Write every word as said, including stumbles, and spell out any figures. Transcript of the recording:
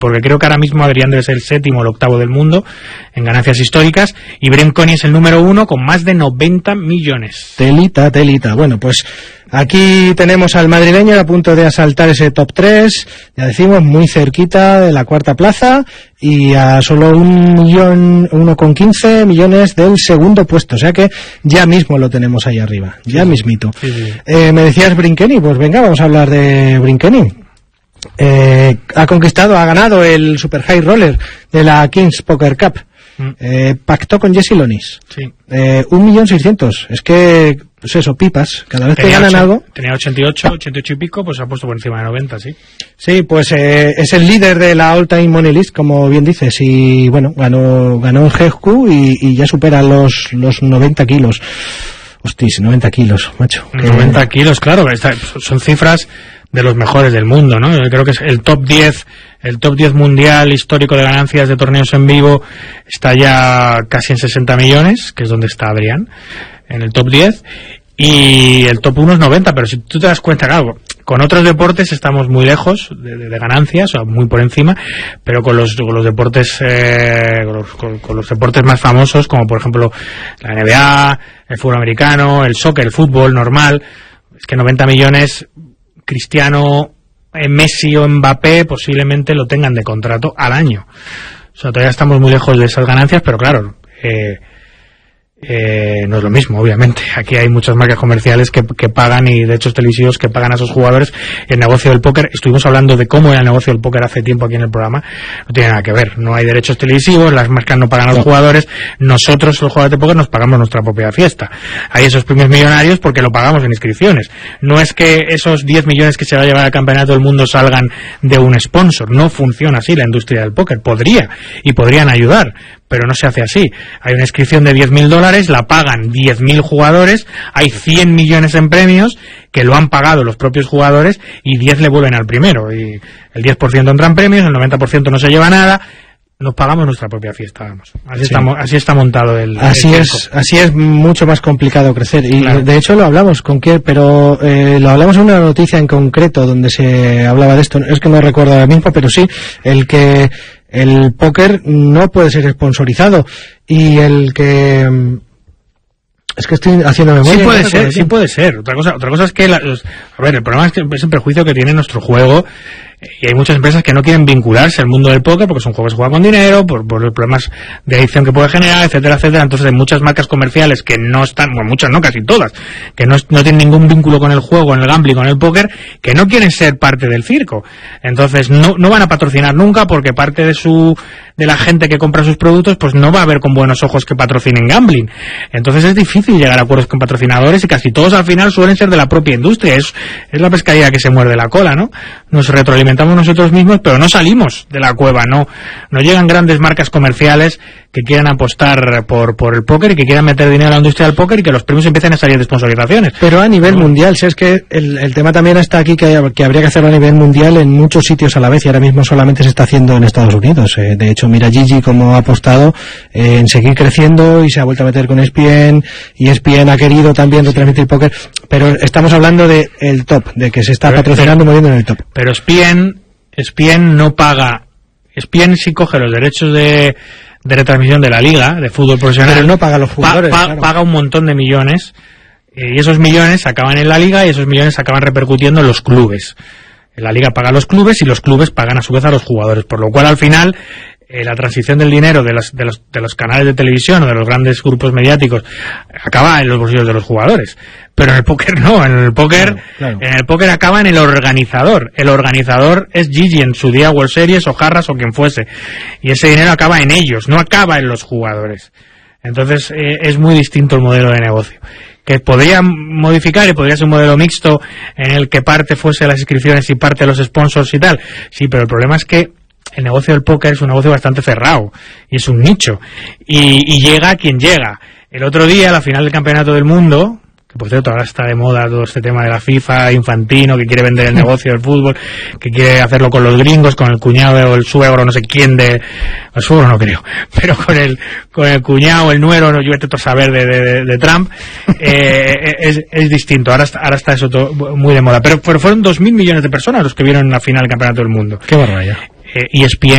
porque creo que ahora mismo Adrián debe ser el séptimo o el octavo del mundo en ganancias históricas, y Brent Coney es el número uno con más de noventa millones. Telita, telita. Bueno, pues aquí tenemos al madrileño a punto de asaltar ese top tres, ya decimos, muy cerquita de la cuarta plaza, y a solo un millón, uno con quince millones del segundo puesto, o sea que ya mismo lo tenemos ahí arriba, ya sí, mismito. Sí, sí. Eh, me decías Brent Coney, pues venga, vamos a hablar de Brent Coney. Eh, ha conquistado, ha ganado el Super High Roller de la Kings Poker Cup. Mm. Eh, pactó con Jesse Lonis. Sí. Eh, un millón seiscientos. Es que, pues eso, pipas. Cada vez tenía que ganan algo. Tenía ochenta y ocho, ochenta y ocho y pico, pues se ha puesto por encima de noventa, sí. Sí, pues eh, es el líder de la All Time Money List, como bien dices, y bueno, ganó, ganó el G Q y, y ya supera los, los noventa kilos. Hostis, noventa kilos, macho. noventa kilos, claro, son cifras de los mejores del mundo, ¿no? Yo creo que es el top diez, el top diez mundial histórico de ganancias de torneos en vivo está ya casi en sesenta millones, que es donde está Adrián, en el top diez, y el top uno es noventa, pero si tú te das cuenta, claro, con otros deportes estamos muy lejos de, de, de ganancias, o muy por encima, pero con los, con los deportes eh, con, los, con, con los deportes más famosos, como por ejemplo la N B A, el fútbol americano, el soccer, el fútbol normal, es que noventa millones... Cristiano, Messi o Mbappé posiblemente lo tengan de contrato al año. O sea, todavía estamos muy lejos de esas ganancias, pero claro, eh, eh, no es lo mismo, obviamente. Aquí hay muchas marcas comerciales que, que pagan, y derechos televisivos que pagan a esos jugadores. El negocio del póker, estuvimos hablando de cómo era el negocio del póker hace tiempo aquí en el programa, no tiene nada que ver. No hay derechos televisivos, las marcas no pagan a los jugadores, nosotros los jugadores de póker nos pagamos nuestra propia fiesta. Hay esos premios millonarios porque lo pagamos en inscripciones. No es que esos diez millones que se va a llevar al campeonato del mundo salgan de un sponsor. No funciona así la industria del póker. Podría, y podrían ayudar, pero no se hace así. Hay una inscripción de diez mil dólares, la pagan diez mil jugadores, hay cien millones en premios que lo han pagado los propios jugadores, y diez le vuelven al primero, y el diez por ciento entra en premios, el noventa por ciento no se lleva nada. Nos pagamos nuestra propia fiesta, vamos. Así, sí. está, así está montado el... Así el es, así es mucho más complicado crecer. Y claro, de hecho lo hablamos con Kier, pero eh, lo hablamos en una noticia en concreto donde se hablaba de esto. Es que no recuerdo ahora mismo, pero sí, el que el póker no puede ser sponsorizado, y el que... Es que estoy haciendo memoria. Sí puede ser, sí puede ser. Otra cosa, otra cosa es que... La, los, a ver, el problema es que es el prejuicio que tiene nuestro juego, y hay muchas empresas que no quieren vincularse al mundo del póker porque son juegos que se juegan con dinero, por, por los problemas de adicción que puede generar, etcétera, etcétera. Entonces hay muchas marcas comerciales que no están, bueno, muchas no, casi todas, que no, no tienen ningún vínculo con el juego, en el gambling, con el póker, que no quieren ser parte del circo. Entonces no, no van a patrocinar nunca, porque parte de su, de la gente que compra sus productos, pues no va a ver con buenos ojos que patrocinen gambling. Entonces es difícil llegar a acuerdos con patrocinadores, y casi todos al final suelen ser de la propia industria. Es, es la pescadilla que se muerde la cola, ¿no? Nos retroalimentamos nosotros mismos, pero no salimos de la cueva, no, no llegan grandes marcas comerciales que quieran apostar por, por el póker y que quieran meter dinero a la industria del póker, y que los premios empiecen a salir de sponsorizaciones. Pero a nivel ¿no? mundial, si es que el, el tema también está aquí, que, que habría que hacerlo a nivel mundial en muchos sitios a la vez, y ahora mismo solamente se está haciendo en Estados Unidos. Eh, de hecho, mira Gigi cómo ha apostado eh, en seguir creciendo, y se ha vuelto a meter con E S P N, y E S P N ha querido también retransmitir póker, pero estamos hablando de el top, de que se está pero, patrocinando y moviendo en el top. Pero E S P N, E S P N no paga. E S P N sí coge los derechos de, de retransmisión de la liga de fútbol profesional, pero no paga a los jugadores. Pa, pa, claro. Paga un montón de millones, eh, y esos millones acaban en la liga, y esos millones acaban repercutiendo en los clubes. La liga paga a los clubes, y los clubes pagan a su vez a los jugadores, por lo cual al final eh, la transición del dinero de, las, de, los, de los canales de televisión o de los grandes grupos mediáticos acaba en los bolsillos de los jugadores. Pero en el póker no, en el póker, claro, claro. en el póker acaba en el organizador. El organizador es Gigi en su día, World Series o Jarras o quien fuese, y ese dinero acaba en ellos, no acaba en los jugadores. Entonces eh, es muy distinto el modelo de negocio, que podría modificar, y podría ser un modelo mixto en el que parte fuese las inscripciones y parte los sponsors y tal. Sí, pero el problema es que el negocio del póker es un negocio bastante cerrado, y es un nicho, y, y llega quien llega. El otro día, la final del Campeonato del Mundo, que por cierto ahora está de moda todo este tema de la FIFA, Infantino, que quiere vender el negocio del fútbol, que quiere hacerlo con los gringos, con el cuñado o el suegro, no sé quién de... El suegro no creo, pero con el con el cuñado, el nuero, no, yo intento saber de, de, de Trump, eh, es, es distinto, ahora está, ahora está eso todo muy de moda. Pero, pero fueron dos mil millones de personas los que vieron la final del Campeonato del Mundo. Qué barbaridad. Eh, E S P